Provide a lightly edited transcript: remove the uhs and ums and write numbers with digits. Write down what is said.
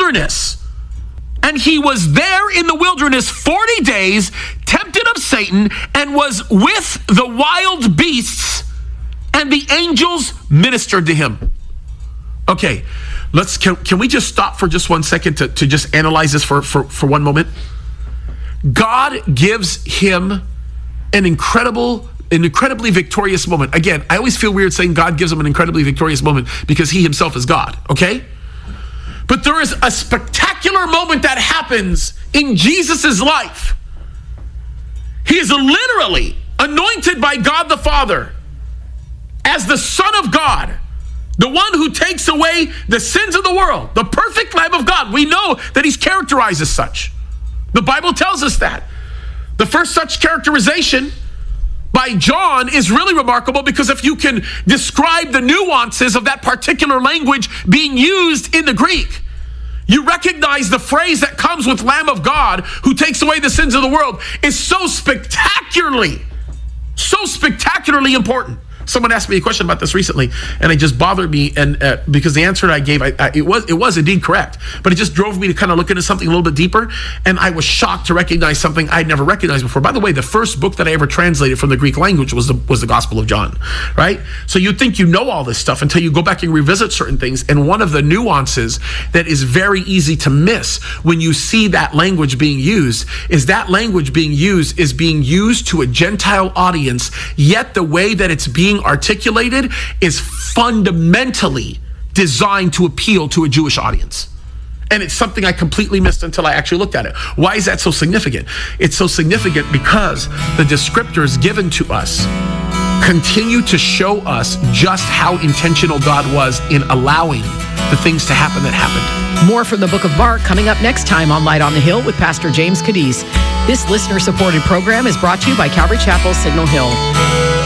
wilderness. And he was there in the wilderness 40 days, tempted of Satan, and was with the wild beasts, and the angels ministered to him. Okay, can we just stop for just 1 second to just analyze this for 1 moment? God gives him an incredibly victorious moment. Again, I always feel weird saying God gives him an incredibly victorious moment because he himself is God, okay? But there is a spectacular moment that happens in Jesus' life. He is literally anointed by God the Father as the Son of God, the one who takes away the sins of the world, the perfect Lamb of God. We know that he's characterized as such. The Bible tells us that. The first such characterization by John is really remarkable, because if you can describe the nuances of that particular language being used in the Greek, you recognize the phrase that comes with Lamb of God who takes away the sins of the world is so spectacularly important. Someone asked me a question about this recently, and it just bothered me, and because the answer that I gave, it was indeed correct, but it just drove me to kind of look into something a little bit deeper, and I was shocked to recognize something I'd never recognized before. By the way, the first book that I ever translated from the Greek language was the Gospel of John, right? So you'd think you know all this stuff until you go back and revisit certain things, and one of the nuances that is very easy to miss when you see that language being used is that language being used to a Gentile audience, yet the way that it's being articulated is fundamentally designed to appeal to a Jewish audience. And it's something I completely missed until I actually looked at it. Why is that so significant? It's so significant because the descriptors given to us continue to show us just how intentional God was in allowing the things to happen that happened. More from the book of Mark coming up next time on Light on the Hill with Pastor James Cadiz. This listener-supported program is brought to you by Calvary Chapel, Signal Hill.